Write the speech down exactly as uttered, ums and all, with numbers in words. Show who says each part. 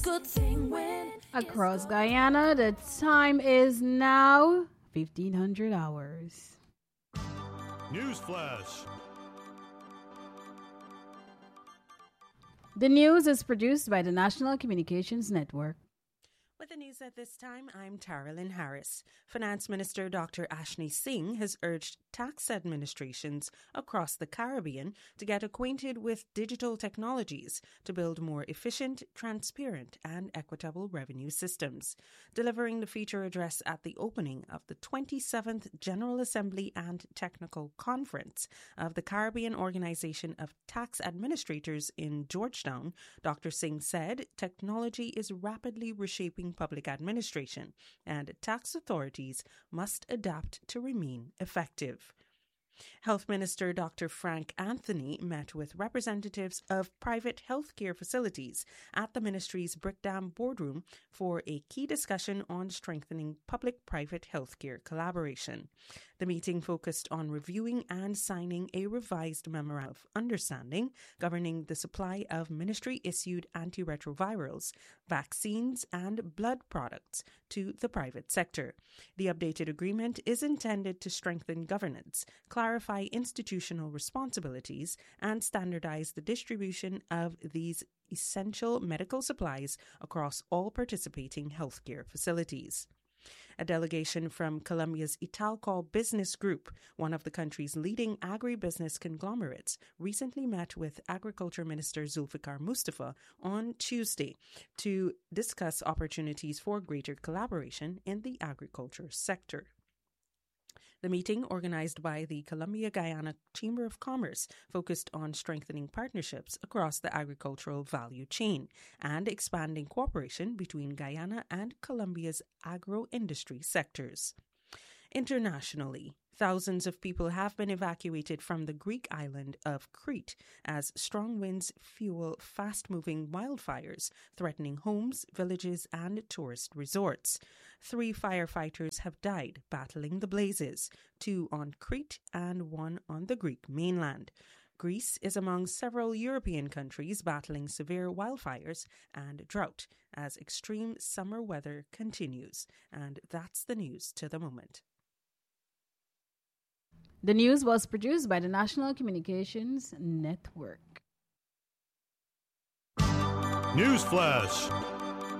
Speaker 1: good thing when
Speaker 2: Across Guyana, the time is now fifteen hundred hours.
Speaker 3: Newsflash.
Speaker 2: The news is produced by the National Communications Network.
Speaker 4: With the news at this time, I'm Tara Lynn Harris. Finance Minister Doctor Ashni Singh has urged tax administrations across the Caribbean to get acquainted with digital technologies to build more efficient, transparent and equitable revenue systems. Delivering the feature address at the opening of the twenty-seventh General Assembly and Technical Conference of the Caribbean Organization of Tax Administrators in Georgetown, Doctor Singh said technology is rapidly reshaping public administration, and tax authorities must adapt to remain effective. Health Minister Doctor Frank Anthony met with representatives of private healthcare facilities at the ministry's Brickdam boardroom for a key discussion on strengthening public-private healthcare collaboration. The meeting focused on reviewing and signing a revised memorandum of understanding governing the supply of ministry-issued antiretrovirals, vaccines, and blood products to the private sector. The updated agreement is intended to strengthen governance, clarify institutional responsibilities, and standardize the distribution of these essential medical supplies across all participating healthcare facilities. A delegation from Colombia's Italcol Business Group, one of the country's leading agribusiness conglomerates, recently met with Agriculture Minister Zulfikar Mustafa on Tuesday to discuss opportunities for greater collaboration in the agriculture sector. The meeting, organized by the Colombia-Guyana Chamber of Commerce, focused on strengthening partnerships across the agricultural value chain and expanding cooperation between Guyana and Colombia's agro-industry sectors. Internationally, thousands of people have been evacuated from the Greek island of Crete as strong winds fuel fast-moving wildfires, threatening homes, villages, and tourist resorts. Three firefighters have died battling the blazes, two on Crete and one on the Greek mainland. Greece is among several European countries battling severe wildfires and drought as extreme summer weather continues. And that's the news to the moment.
Speaker 2: The news was produced by the National Communications Network.
Speaker 3: Newsflash.